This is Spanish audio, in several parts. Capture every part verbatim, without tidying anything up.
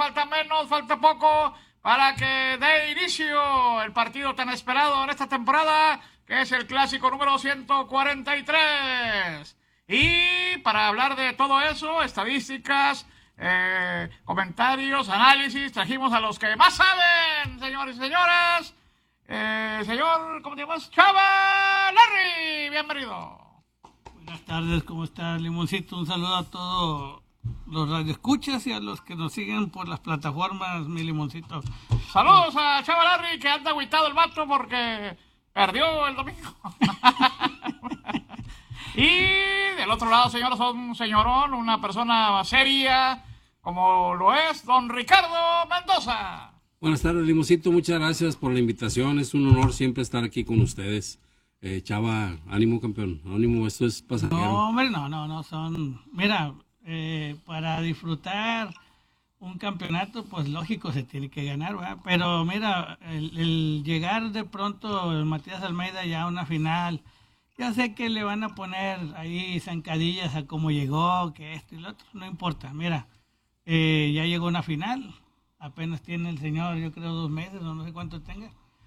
falta menos, falta poco para que dé inicio el partido tan esperado en esta temporada, que es el clásico número ciento cuarenta y tres. Y para hablar de todo eso, estadísticas, eh, comentarios, análisis, trajimos a los que más saben, señores y señoras. Eh, señor, ¿cómo te llamas? Chava Larry, bienvenido. Buenas tardes, ¿cómo está, Limoncito? Un saludo a todos los radioescuchas y a los que nos siguen por las plataformas, mi Limoncito. Saludos a Chava Larry, que anda agüitado el vato porque perdió el domingo. Y del otro lado, señores, un señorón, una persona seria, como lo es don Ricardo Mendoza. Buenas tardes, Limoncito, muchas gracias por la invitación, es un honor siempre estar aquí con ustedes. Eh, Chava, ánimo, campeón, ánimo, esto es pasajero. No, hombre, no, no, no, son, mira, eh, para disfrutar un campeonato, pues lógico, se tiene que ganar, ¿verdad? Pero mira, el, el llegar de pronto el Matías Almeida ya a una final, ya sé que le van a poner ahí zancadillas a cómo llegó, que esto y lo otro, no importa, mira, eh, ya llegó a una final, apenas tiene el señor, yo creo, dos meses o no sé cuánto tenga,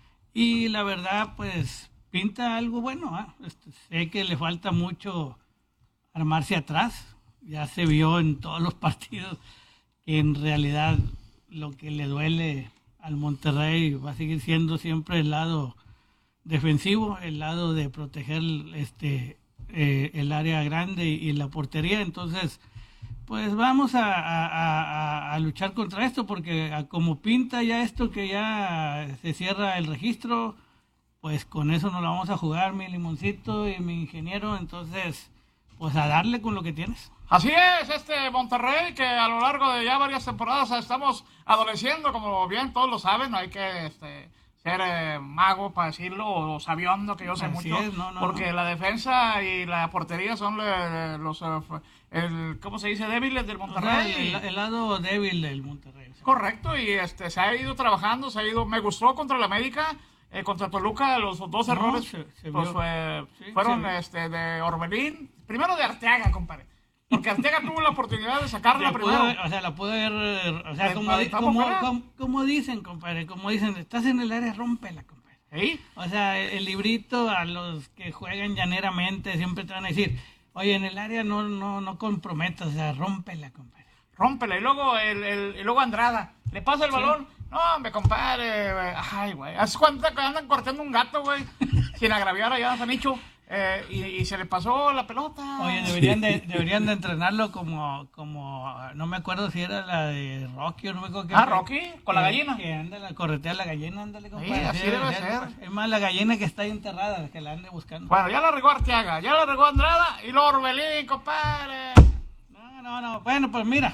y la verdad, pues, pinta algo bueno, ¿eh? Este, sé que le falta mucho armarse atrás, ya se vio en todos los partidos que en realidad lo que le duele al Monterrey va a seguir siendo siempre el lado defensivo, el lado de proteger este eh, el área grande y, y la portería. Entonces, pues vamos a, a, a, a luchar contra esto, porque a como pinta ya esto, que ya se cierra el registro, pues con eso nos la vamos a jugar, mi Limoncito y mi ingeniero. Entonces, pues a darle con lo que tienes. Así es, este Monterrey, que a lo largo de ya varias temporadas estamos adoleciendo, como bien todos lo saben, no hay que este, ser eh, mago para decirlo, o sabiondo, que yo sé Así mucho, es, no, no, porque no. la defensa y la portería son le- los, eh, el, ¿cómo se dice?, débiles del O sea, Monterrey. el, el lado débil del Monterrey. O sea. Correcto, y este se ha ido trabajando, se ha ido, me gustó contra el América, eh, contra Toluca, los dos No, errores se- se pues, vio. fue- Sí, fueron se vio. este de Orbelín, primero de Arteaga, compadre, porque Arteaga tuvo la oportunidad de sacarla La pudo primero. haber- o sea, la pudo haber, eh, o sea, Eh, como, di- estamos como, fuera. como, como dicen, compadre, como dicen, estás en el área, rómpela, compadre. ¿Sí? O sea, el, el librito, a los que juegan llaneramente siempre te van a decir, oye, en el área no, no, no comprometas, o sea, rómpela, compadre. Rómpela, y luego el, el- y luego Andrada, le pasa el balón, no, hombre, compadre, güey. Ay, güey, hace cuánto que andan cortando un gato, güey, sin agraviar allá a Sanicho, eh, y, y se le pasó la pelota. Oye, deberían de, deberían de entrenarlo como, como, no me acuerdo si era la de Rocky o no me acuerdo qué. Ah, Rocky, con la Que- gallina. Que anda la corretea la gallina, ándale, compadre. Sí, así debe ser, ser. pues. Es más, la gallina que está ahí enterrada, que la ande buscando. Bueno, ya la regó Arteaga, ya la regó Andrada, y luego Orbelín, compadre. No, no, no. Bueno, pues mira,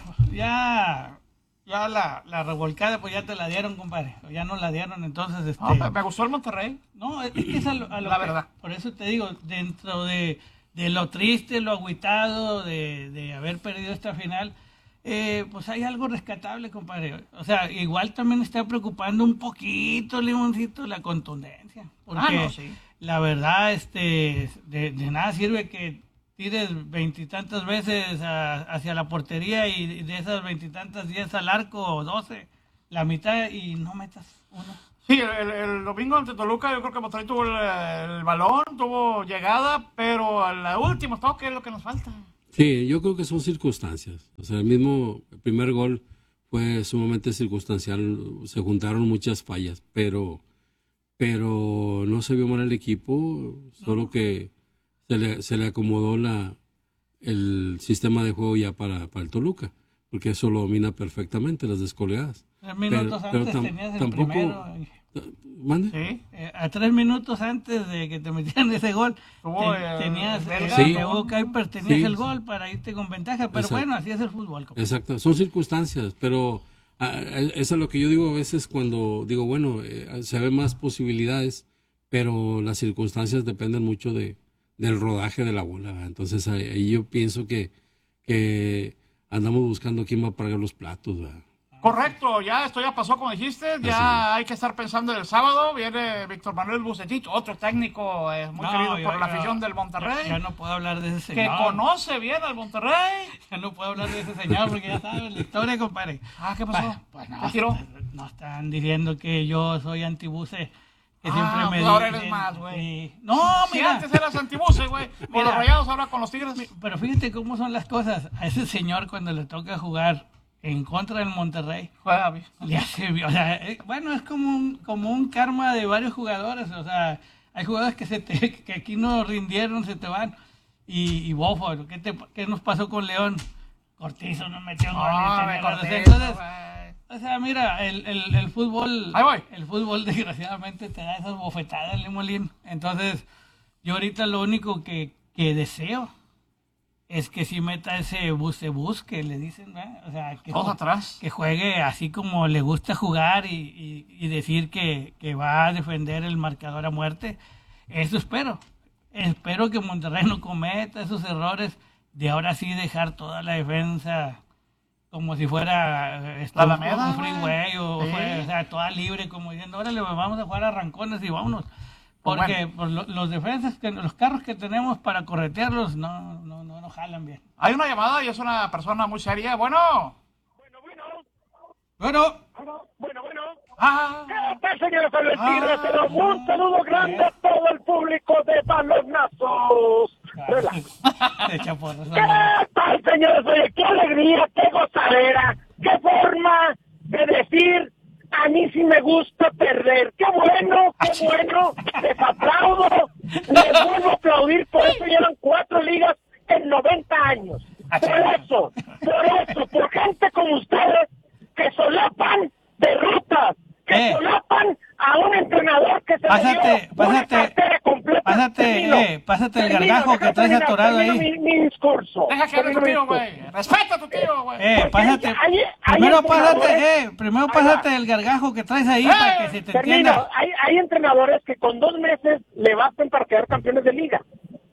ya, ya la, la revolcada, pues ya te la dieron, compadre. Ya no la dieron, entonces, este. No, me- me gustó el Monterrey. No, es que es a lo, a lo La que- verdad. Por eso te digo, dentro de, de lo triste, lo agüitado de, de haber perdido esta final, eh, pues hay algo rescatable, compadre. O sea, igual también está preocupando un poquito, Limoncito, la contundencia. Porque Ah, no, sí. la verdad, este, de, de nada sirve que tires veintitantas veces a- hacia la portería y de esas veintitantas diez al arco o doce, la mitad y no metas uno. Sí, el, el domingo ante Toluca yo creo que Monterrey tuvo el, el balón, tuvo llegada, pero al último toque es lo que nos falta. Sí, yo creo que son circunstancias. O sea, el mismo el primer gol fue sumamente circunstancial, se juntaron muchas fallas, pero, pero no se vio mal el equipo, solo que se le, se le acomodó la, el sistema de juego ya para, para el Toluca, porque eso lo domina perfectamente, las descoleadas. Tres minutos Pero- pero antes tam- tenías el tampoco- primero. y- ¿Mande? Sí. eh, a tres minutos antes de que te metieran ese gol, Tuvo, te- eh, tenías el el Sí. de Hugo Kuiper, tenías Sí. el gol para irte con ventaja. Pero Exacto. bueno, así es el fútbol. compadre. Exacto, son circunstancias, pero ah, eso es lo que yo digo a veces cuando digo, bueno, eh, se ven más posibilidades, pero las circunstancias dependen mucho de, del rodaje de la bola, ¿verdad? Entonces ahí, ahí yo pienso que, que andamos buscando quién va a pagar los platos, ¿verdad? Correcto, ya esto ya pasó como dijiste, ya hay que estar pensando en el sábado, viene Víctor Manuel Bucetich, otro técnico eh, muy No, querido yo- por la yo- afición del Monterrey, Ya no puedo hablar de ese que señor. conoce bien al Monterrey. Ya no puedo hablar de ese señor porque ya sabes la historia, compadre. Ah, ¿qué pasó? Pues, pues no, ¿Te tiró? no están diciendo que yo soy antibuce. Que Ah, siempre me pues ahora eres dicen, más, güey. sí. No, Si mira. antes eras antibuce, güey, con Mira. los Rayados, ahora con los Tigres. Pero fíjate cómo son las cosas. A ese señor cuando le toca jugar en contra del Monterrey, Juega bien. le hace, o sea, eh, bueno, es como un, como un karma de varios jugadores. O sea, hay jugadores que se te, que aquí no rindieron, se te van. Y, y Bofo, ¿qué, te, ¿qué nos pasó con León? Cortizo no metió gol. Ah, y me tenía los acordé, de- Entonces, güey. o sea, mira, el, el, el fútbol, Ahí voy. el fútbol desgraciadamente te da esas bofetadas, Limolín. Entonces, yo ahorita lo único que, que deseo es que si meta ese bus bus que le dicen, ¿verdad? O sea, que, Todos ju- atrás. que juegue así como le gusta jugar y, y- y decir que, que va a defender el marcador a muerte. Eso espero. Espero que Monterrey no cometa esos errores de ahora sí dejar toda la defensa como si fuera eh, esto, La Alameda, un freeway o, Sí. fue- o sea, toda libre, como diciendo, órale, vamos a jugar a arrancones y vámonos. Pues Porque por lo- los defensas, que los carros que tenemos para corretearlos no, no, no, no jalan bien. Hay una llamada y es una persona muy seria. Bueno. Bueno, bueno, Bueno, bueno, bueno, bueno. Ah, ¿Qué tal, señores Valentinos? Ah. Te doy un saludo grande a todo el público de Balonazos. Relax. de chaporros. ¿Qué tal, señores? Oye, qué alegría, qué gozadera, qué forma de decir, a mí sí me gusta perder. Qué bueno, qué bueno, les aplaudo, les vuelvo a aplaudir, por eso llevan cuatro ligas en noventa años. Por eso, por eso, por gente como ustedes que solapan derrotas, que Eh. solapan a un entrenador que se Pásate, le dio una pásate, cartera completa. pásate, Termino, eh, pásate el termino, gargajo deja que traes terminar, atorado termino ahí. Mi, mi discurso. deja que hable tu termino tío, mi güey. Respeta a tu tío, güey. Eh, Porque pásate. hay- hay- hay Primero entrenadores- pásate, eh, primero Ahí pásate va. el gargajo que traes ahí Eh, para que se te Termino. entienda. Hay, hay entrenadores que con dos meses le bastan para quedar campeones de liga.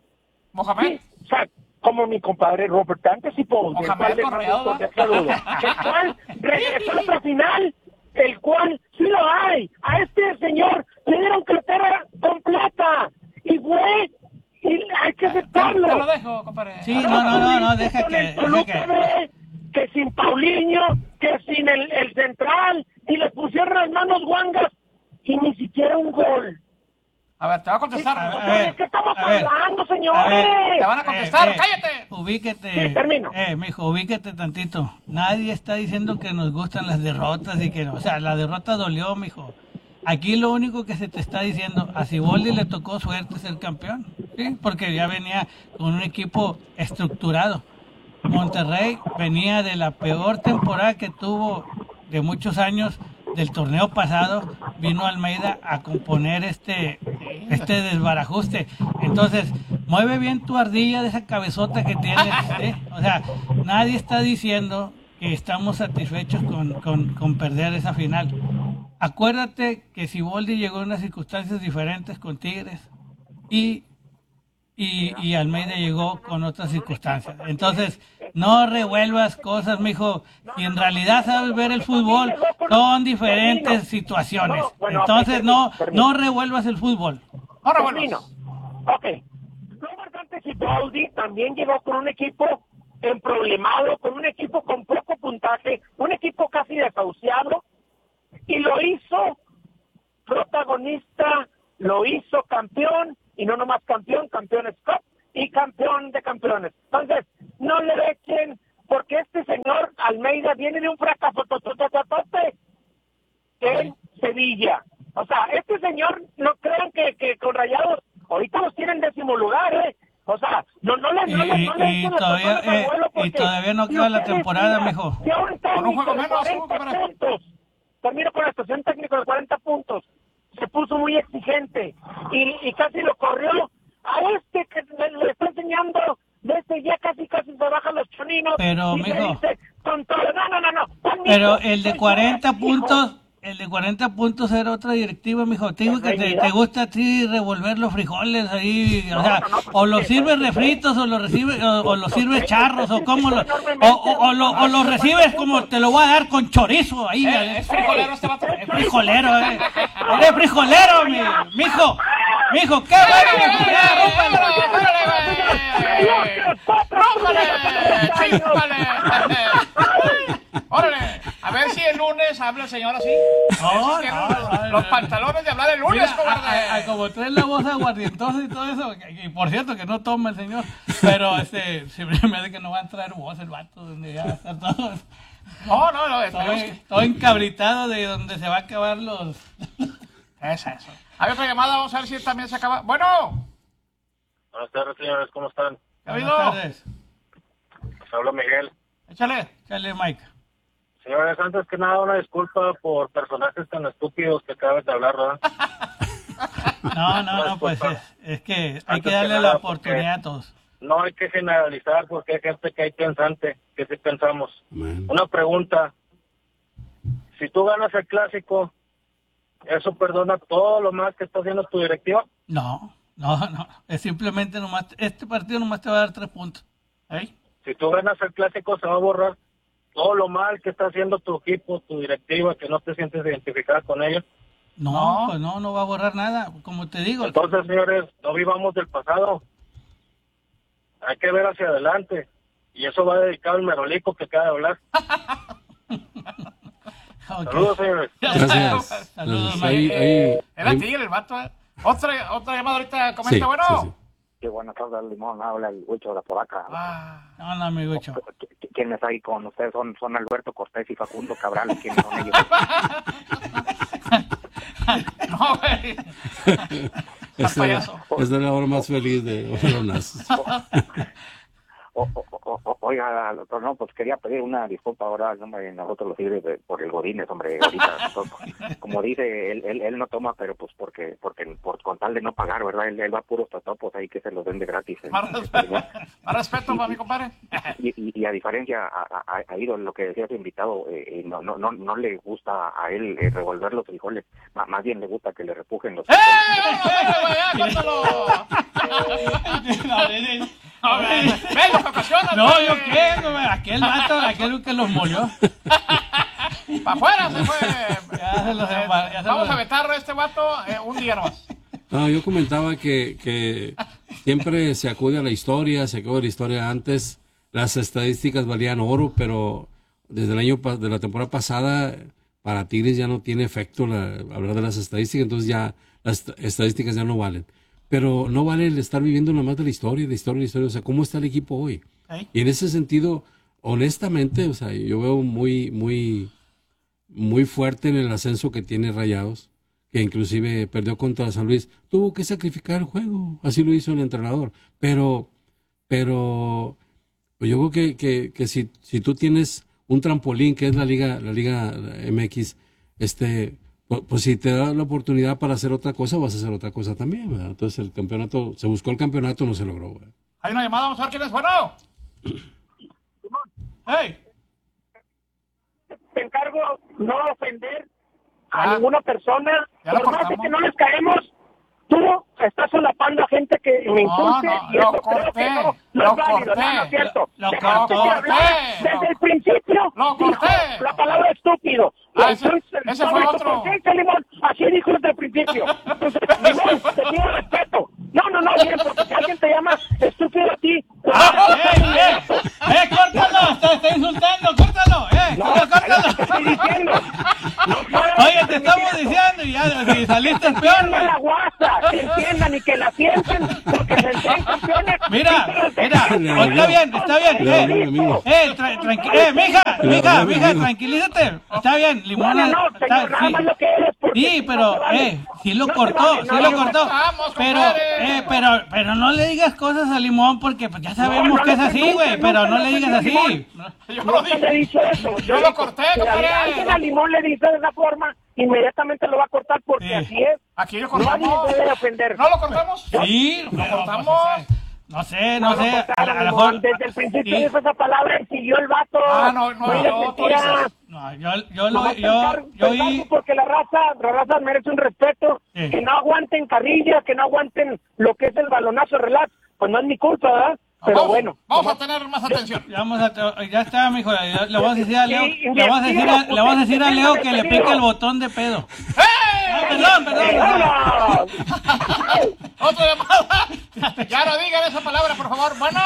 Mohamed. Sí, o sea, como mi compadre Robert Tantes y Paul, del Mohamed cual le Correa, mando un ¿verdad? saludo. El cual regresó a otra final, el cual sí lo hay. A este señor le dieron cartera completa y fue, y hay que aceptarlo. Te lo dejo, compadre. Sí, no, no, no, no, deja Con que, el deja Toluca que. B, que sin Paulinho, que sin el, el central, y le pusieron las manos guangas y ni siquiera un gol. A ver, te va a contestar. A ver, compadre. ¿De qué estamos a ver, hablando, a señores? ver. Te van a contestar. Eh, eh, ¡Cállate! Ubíquete. Sí, termino. Eh, mijo, ubíquete tantito. Nadie está diciendo que nos gustan las derrotas y que no. O sea, la derrota dolió, mijo. Aquí lo único que se te está diciendo, a Siboldi le tocó suerte ser campeón, ¿sí? Porque ya venía con un equipo estructurado. Monterrey venía de la peor temporada que tuvo de muchos años del torneo pasado. Vino Almeida a componer este, este desbarajuste. Entonces, mueve bien tu ardilla de esa cabezota que tienes, ¿sí? O sea, nadie está diciendo que estamos satisfechos con, con, con perder esa final. Acuérdate que Siboldi llegó en unas circunstancias diferentes con Tigres y, y, y Almeida llegó con otras circunstancias. Entonces, no revuelvas cosas, mijo. Si en realidad sabes ver el fútbol, son diferentes situaciones. Entonces, no, no revuelvas el fútbol. Ahora, Termino. bueno. Ok. Robert Dante Siboldi también llegó con un equipo emproblemado, con un equipo con poco puntaje, un equipo casi desahuciado, y lo hizo protagonista, lo hizo campeón, y no nomás campeón, campeones cup y campeón de campeones. Entonces, no le echen, porque este señor Almeida viene de un fracaso tototototote en Sevilla. O sea, este señor, no crean que, que con Rayados, ahorita los tienen en décimo lugar, ¿eh? O sea, no, no le, no le, Y- no le y echen las todavía, personas al eh, vuelo y porque todavía no si queda la ustedes temporada, miran, mijo. si a un Con un juego técnico de menos, cuarenta compadre. puntos, termino con esto, si un técnico de cuarenta puntos se puso muy exigente y, y casi lo corrió, a este que le, le está enseñando, de este ya casi casi se bajan los choninos. Pero, y le mijo. dice, con todo, no, no, no, no. permiso, Pero el de soy cuarenta hijo. puntos, el de cuarenta puntos era otra directiva, mijo. Te digo que te, te gusta a ti revolver los frijoles ahí, o sea, o los sirves refritos, o los recibes, o, o los sirves charros, o como los, o, o, o, lo, o los recibes como te lo voy a dar con chorizo ahí. Eh, ¿Es frijolero este vato? Es frijolero, eh. Eres frijolero, mi, mijo. Mijo, qué bueno. Ya, rúmpalo. ¡Rómpale! ¡Chímpale! ¡Órale! A ver si el lunes habla el señor así. No, Tiene no, los, no, los no. pantalones de hablar el lunes, Mira, cobarde. a- a- como trae la voz aguardientosa y todo eso, y, y por cierto que no toma el señor, pero este, siempre me hace que no va a traer voz el vato, donde ya está todo, No, no, no, todo, esperemos que... todo encabritado de donde se va a acabar los... Es eso. Hay otra llamada, vamos a ver si también se acaba. Bueno. Buenas tardes, señores, ¿cómo están? ¿Qué ha Buenas habido? tardes. Les habla Miguel. Échale. Chale, Mike. Señores, antes que nada, una disculpa por personajes tan estúpidos que acabas de hablar, ¿verdad? No, no, no, pues es, es que hay Antes que que darle nada, la porque- oportunidad a todos. No hay que generalizar porque hay gente que hay pensante, que sí pensamos. Amén. Una pregunta. Si tú ganas el clásico, ¿eso perdona todo lo más que está haciendo tu directiva? No, no, no, es simplemente nomás, este partido nomás te va a dar tres puntos. ¿Eh? Si tú ganas el clásico, se va a borrar todo lo mal que está haciendo tu equipo, tu directiva, que no te sientes identificada con ellos. No, No. pues no, no va a borrar nada, como te digo. Entonces, señores, no vivamos del pasado. Hay que ver hacia adelante. Y eso va dedicado al merolico que acaba de hablar. Ok. Saludos, señores. Gracias. Saludos, Gracias. Ahí- ahí- Era ahí- tigre el vato, ¿eh? Otra, otra llamada ahorita, comenta, Sí, bueno. sí, sí. Qué buenas tardes, Limón. Habla el huicho de la Podaca. Ah, No, no, mi Huicho. ¿Qui- qui- ¿Quiénes hay con ustedes? Son, son Alberto Cortés y Facundo Cabral. ¿Quiénes son ellos? no, güey. Esta, payaso. esta es la hora más feliz de Oronas. O, o, o, o- oiga, doctor, no, pues quería pedir una disculpa ahora, hombre, nosotros los tigres de- por el Godínez, hombre, ahorita, pues, como dice, él, él, él no toma, pero pues porque, porque por con tal de no pagar, ¿verdad? Él, él va a puros totopos ahí que se los den de gratis. ¿eh? Más respeto, más respeto para mi compadre. Y, y, y a diferencia, a, a, a Ido, lo que decía su invitado, eh, eh, no, no, no, no le gusta a él eh, revolver los frijoles, M- más bien le gusta que le repujen los ¡Eh! frijoles. ¡Vámonos, cuéntalo! A ver, venga, te ocasiona. No, yo qué, güey, aquel vato, aquel que los molió. Para afuera se fue. Ya se los Eh, embar- ya se Vamos los- a vetar a este vato eh, un día nomás. No, yo comentaba que, que siempre se acude a la historia, se acude a la historia antes, las estadísticas valían oro, pero desde el año pa- de la temporada pasada para Tigres ya no tiene efecto la, hablar de las estadísticas, entonces ya las est- estadísticas ya no valen. Pero no vale el estar viviendo nada más de la historia, de la historia, de la historia, o sea, ¿cómo está el equipo hoy? ¿Eh? Y en ese sentido, honestamente, o sea, yo veo muy, muy, muy fuerte en el ascenso que tiene Rayados, que inclusive perdió contra San Luis, tuvo que sacrificar el juego, así lo hizo el entrenador, pero, pero pues yo creo que, que, que si, si tú tienes un trampolín que es la liga, la liga M X, este, pues, pues si te da la oportunidad para hacer otra cosa, vas a hacer otra cosa también, ¿verdad? Entonces el campeonato, se buscó el campeonato, no se logró, ¿verdad? Hay una llamada, vamos a ver quién es. Bueno. ¡Hey! Te encargo no ofender a Ah. ninguna persona, Ya lo por más de cortamos. que no les caemos. Tú estás solapando a gente que me insulte no, y lo eso creo corté, que no, no lo es válido, corté, no, no es cierto. lo Dejaste corté, de hablar desde lo- el principio. lo dijo corté. La palabra estúpido. Ah, ese- Entonces, ese fue sobre tu otro. conciencia, Limón, así dijo desde el principio. Entonces, Limón, te pido respeto. No, no, no, bien, porque si alguien te llama estúpido a ti, pues, ¡Eh, eh! ¡Eh, córtalo! ¡Te está insultando! ¡Córtalo! ¡Eh, no, córtalo! te estoy diciendo. No puedo Oye, te estamos diciendo y ya, si saliste peor, entiendan la guasa, que entiendan y que la sienten, porque se entienden campeones. Mira, mira, oh, está bien, está bien, Le eh, habló un amigo. eh, tra- tranqui- eh, mija, Le mija, habló un mija, amigo. tranquilízate, está bien, No, Limona, no, no, está, señor, nada sí, más lo que eres. porque sí, no pero, se vale. eh, sí lo No se cortó, vale, sí no, lo no, cortó, Vamos, pero, compadre. eh, pero, pero no le digas cosas a Limón porque pues ya sabemos No, no que es le- así, nunca, güey, nunca pero no le le digas digo así. Limón. Yo lo No se le dije. he dicho eso. Yo lo digo, corté, si compadre. alguien a Limón le dice de esa forma, inmediatamente lo va a cortar porque Sí. así es. Aquí lo Nadie cortamos. debe ofender. ¿No lo cortamos? Sí, pero, pues, cortamos. o sea, no sé, no lo sé, a, cortaron, a lo Limón. mejor, Desde el principio sí. dijo esa palabra y siguió el vato. Ah, no, no, digas no, tú mentiras. dices. No, No, yo, yo, lo, Nomás yo, pensar- yo, pensar y- porque la raza, la raza merece un respeto, Sí. que no aguanten carrilla, que no aguanten lo que es el balonazo relax, pues no es mi culpa, ¿verdad? Pero vamos, bueno, vamos nomás- a tener más atención. ya, vamos a, ya está, mijo. ya- Le vamos a decir a Leo, Sí, le vamos a decir a, le vamos a, decir a Leo que le pique el botón de pedo. Ah, perdón, perdón, perdón. ¡Vámonos! Otra llamada. Ya no digan esa palabra, por favor. Bueno.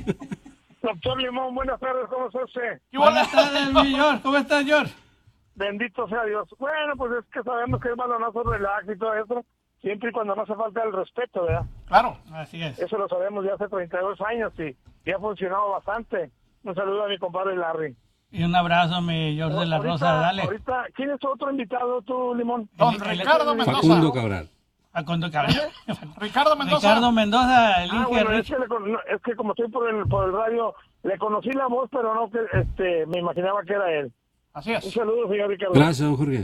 Doctor Limón, buenas tardes, ¿cómo está usted? ¿Qué hubo? Buenas tardes, mi George. ¿Cómo estás, George? Bendito sea Dios. Bueno, pues es que sabemos que es balonazo relax y todo eso, siempre y cuando no hace falta el respeto, ¿verdad? Claro. Así es. Eso lo sabemos ya hace treinta y dos años y, y ha funcionado bastante. Un saludo a mi compadre Larry. Y un abrazo, mi George de la Ahorita- Rosa. Dale. Ahorita, ¿quién es otro invitado tú, Limón? Don El- el- Ricardo Mendoza. Facundo Cabral. A cuando cabrón. Ricardo Mendoza. Ricardo Mendoza, el Ah, Inge bueno, es Rich. que, le con- no, es que como estoy por el, por el radio, le conocí la voz, pero no que este, me imaginaba que era él. Así Un es. saludo, señor Ricardo. Gracias, don Jorge.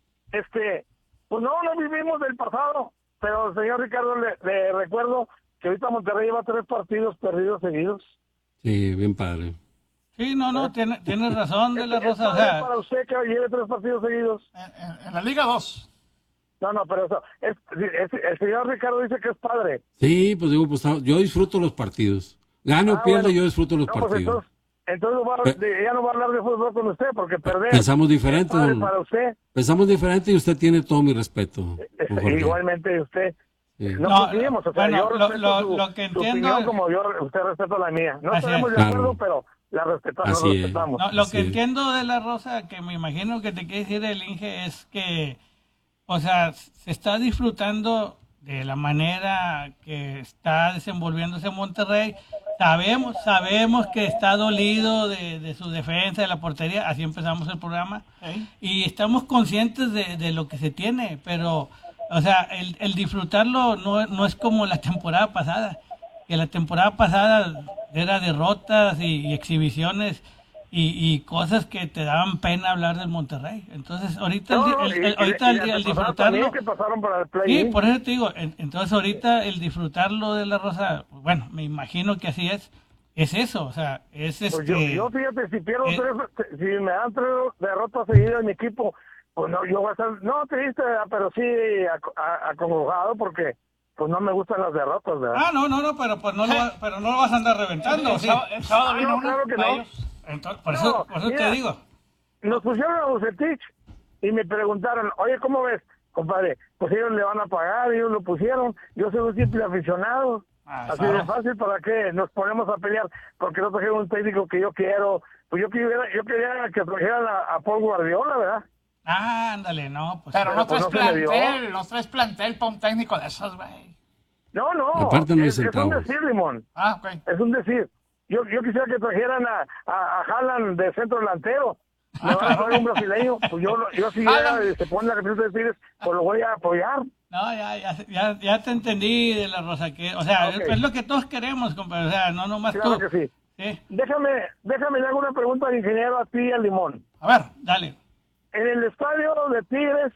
Este, pues no, no vivimos del pasado, pero señor Ricardo, le, le recuerdo que ahorita Monterrey lleva tres partidos perdidos seguidos. Sí, bien padre. Sí, no, no, tiene, tienes razón de la ¿Es Rosa. O padre sea, para usted que lleve tres partidos seguidos? En, en- en la Liga dos. No, no, pero eso, es, es- el señor Ricardo dice que es padre. Sí, pues digo, pues yo disfruto los partidos. Gane o Ah, pierda, bueno. yo disfruto los No, pues partidos. entonces, entonces va a- Pe- de- ya no va a hablar de fútbol con usted, porque perder Pensamos es diferente, padre don- para usted. Pensamos diferente y usted tiene todo mi respeto, don Jorge. Igualmente usted. Sí. No, No, coincidimos, o sea, bueno, yo lo- respeto lo- su, lo que su entiendo opinión es- como yo, usted respeta la mía. No Así estaremos es. de Claro. acuerdo, pero la respetamos, Así la es. respetamos. no, lo Así que es. entiendo de la Rosa, que me imagino que te quiere decir el Inge, es que, o sea, se está disfrutando de la manera que está desenvolviéndose Monterrey. Sabemos, sabemos que está dolido de, de su defensa, de la portería, así empezamos el programa, Sí. y estamos conscientes de, de lo que se tiene, pero, o sea, el, el disfrutarlo no, no es como la temporada pasada, que la temporada pasada era derrotas y, y exhibiciones y, y cosas que te daban pena hablar del Monterrey. Entonces, ahorita el, No, el- y- el- y- ahorita y el, las el pasadas también disfrutarlo... que pasaron para el Sí, play-in. por eso te digo, en- entonces ahorita el disfrutarlo de la Rosa, bueno, me imagino que así es, es eso, o sea, es este... Pues yo, yo, fíjate, si pierdo eh, tres, si me dan tres derrotas seguidas en mi equipo, pues no, yo voy a estar, no triste, ¿verdad? Pero sí ac- a- acongojado porque pues no me gustan las derrotas, ¿verdad? Ah, no, no, no, pero pues no lo, va- pero no lo vas a andar reventando, El ¿sí? sábado, el sábado Ah, vino no, uno claro que para no. ellos. Entonces, por No, eso, por eso mira. te digo. Nos pusieron a Bucetich y me preguntaron, oye, ¿cómo ves, compadre? Pues ellos le van a pagar, ellos lo pusieron, yo soy un simple aficionado. Ah, Así claro. de fácil, ¿para qué nos ponemos a pelear? Porque no trajeron un técnico que yo quiero. Pues yo quería, yo quería que trajeran a, a Paul Guardiola, ¿verdad? Ah, ándale, no, pues... Pero no pues traes no se le dio. plantel, no traes plantel para un técnico de esos, güey. No, no. Aparte no hay es, es un centavos. decir, Limón. Ah, ok. Es un decir. Yo, yo quisiera que trajeran a, a, a Haaland de centro delantero. Me van a traer un brasileño. Pues yo, yo si llega Haaland. y se pone la camiseta de Tigres, pues lo voy a apoyar. No, ya, ya, ya, ya te entendí de la Rosa, que, o sea, Ok. es, es lo que todos queremos, compadre, o sea, no nomás Claro tú. que sí. Sí, Déjame, déjame le hago una pregunta al ingeniero a ti y al Limón. A ver, dale. En el estadio de Tigres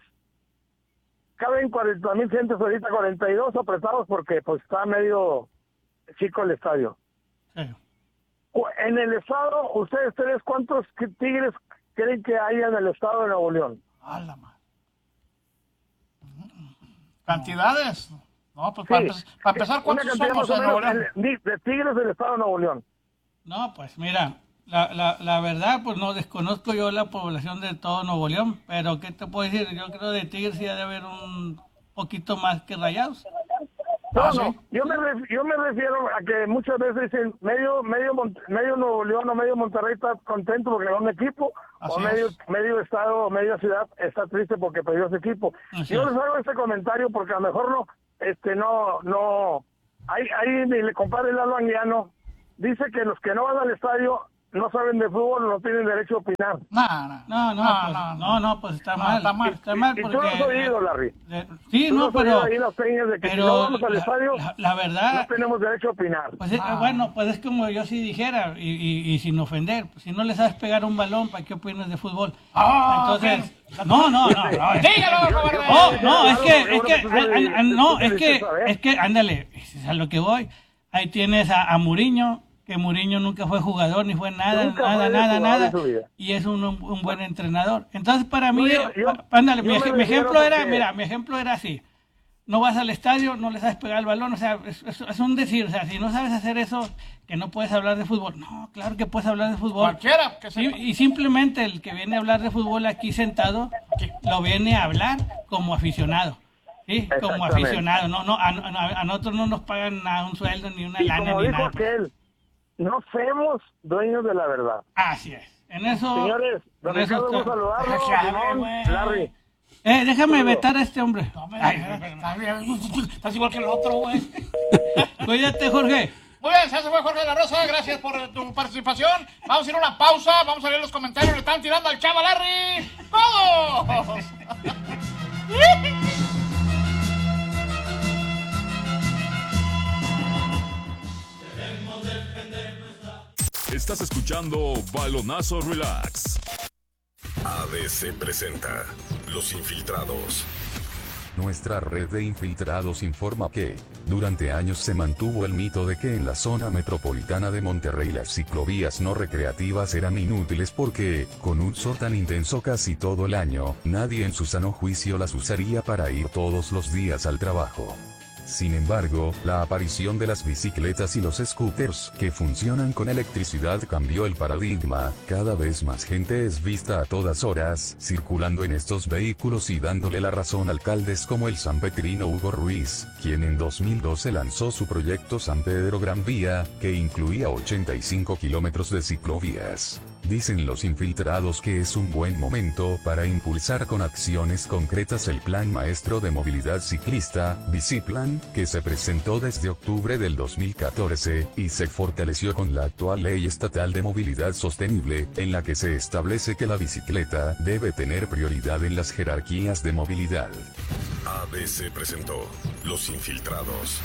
caben cuarenta mil gentes, ahorita cuarenta y dos apretados porque pues está medio chico el estadio. Sí. Cu- En el estado, ustedes tres, ¿cuántos que- Tigres creen que hay en el estado de Nuevo León? a la madre. ¿Cantidades? No, pues Sí. para, empe- para empezar, Una ¿cuántos cantidad somos más o en Nuevo menos León? de, de Tigres del estado de Nuevo León. No, pues mira, la, la, la verdad, pues no desconozco yo la población de todo Nuevo León, pero ¿qué te puedo decir? Yo creo de Tigres sí ha de haber un poquito más que Rayados. No, Ah, no, ¿sí? yo me, ref- yo me refiero a que muchas veces dicen medio medio Mont- medio Nuevo León o medio Monterrey está contento porque ganó un equipo, Así o medio es. medio estado o media ciudad está triste porque perdió ese equipo. Así yo es. les hago este comentario porque a lo mejor no, este no, no, ahí, ahí mi compadre Lalo Anguiano dice que los que no van al estadio no saben de fútbol, no tienen derecho a opinar. No, no, No, no, pues, no, no, pues está No, mal. está mal. Está mal Y porque... tú lo has oído, Larry. de- sí, Tú no, lo has pero... oído ahí las señas de que si no Pero vamos al la, estadio, la- la verdad... no tenemos derecho a opinar. Pues es- Ah. bueno, pues es como yo si dijera, y, y, y sin ofender, pues si no le sabes pegar un balón, ¿para qué opinas de fútbol? Ah, Entonces, no, no, no, no. Dígalo, cobarde. Oh, no, es que, es que, Bueno, pues, an- an- no, es que, saber. es que, ándale, es a lo que voy. Ahí tienes a, a Mourinho, que Mourinho nunca fue jugador, ni fue nada, Nunca nada, fue nada, jugador nada, en su vida. y es un, un buen entrenador. Entonces, para mí, Yo- yo- pa- ándale, yo mi, me ej- mi refiero ejemplo era, porque- mira, mi ejemplo era así. No vas al estadio, no le sabes pegar el balón, o sea, es, es- es un decir, o sea, si no sabes hacer eso, que no puedes hablar de fútbol. No, claro que puedes hablar de fútbol. Cualquiera que Sí, sepa. y simplemente el que viene a hablar de fútbol aquí sentado, lo viene a hablar como aficionado. Sí, como Exactamente. aficionado. No, no, a, a- a nosotros no nos pagan nada, un sueldo, ni una Y lana, como ni dijo nada. aquel, no somos dueños de la verdad. Así es. En eso. Señores, don en eso Ricardo, está- vamos a saludarlo. Déjame, Simón, güey. Larry. Eh, déjame vetar a este hombre. No, me- Ay, está bien. Estás igual que el otro, güey. cuídate, Jorge. Muy bien, se fue Jorge de la Rosa, gracias por tu participación. Vamos a ir a una pausa, vamos a leer los comentarios, le están tirando al Chava Larry. ¡Todos! Estás escuchando Balonazo Relax. A B C presenta Los Infiltrados. Nuestra red de infiltrados informa que, durante años se mantuvo el mito de que en la zona metropolitana de Monterrey las ciclovías no recreativas eran inútiles porque, con un sol tan intenso casi todo el año, nadie en su sano juicio las usaría para ir todos los días al trabajo. Sin embargo, la aparición de las bicicletas y los scooters, que funcionan con electricidad, cambió el paradigma. Cada vez más gente es vista a todas horas, circulando en estos vehículos y dándole la razón a alcaldes como el sanpetrino Hugo Ruiz, quien en dos mil doce lanzó su proyecto San Pedro Gran Vía, que incluía ochenta y cinco kilómetros de ciclovías. Dicen los infiltrados que es un buen momento para impulsar con acciones concretas el Plan Maestro de Movilidad Ciclista, Biciplan, que se presentó desde octubre del dos mil catorce, y se fortaleció con la actual Ley Estatal de Movilidad Sostenible, en la que se establece que la bicicleta debe tener prioridad en las jerarquías de movilidad. A B C presentó Los Infiltrados.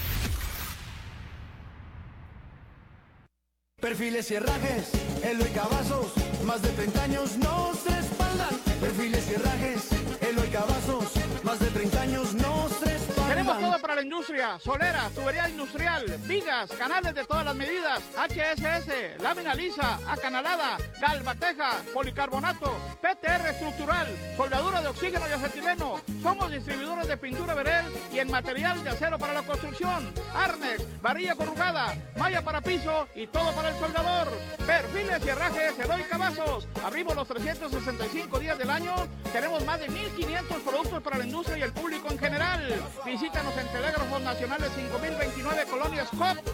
Perfiles y herrajes, Eloy Cavazos, más de treinta años nos respaldan. Perfiles y herrajes, Eloy Cavazos, más de treinta años nos respaldan. Tenemos todo para la industria, solera, tubería industrial, vigas, canales de todas las medidas, H S S, lámina lisa, acanalada, galvateja, policarbonato, P T R estructural, soldadura de oxígeno y acetileno. Somos distribuidores de pintura Verel y en material de acero para la construcción, Arnex, varilla corrugada, malla para piso y todo para el soldador. Perfiles y herrajes Eloy Cavazos. Abrimos los trescientos sesenta y cinco días del año. Tenemos más de mil quinientos productos para la industria y el público en general. Visítanos en Telégrafos Nacionales cinco mil veintinueve, Colonia Scott,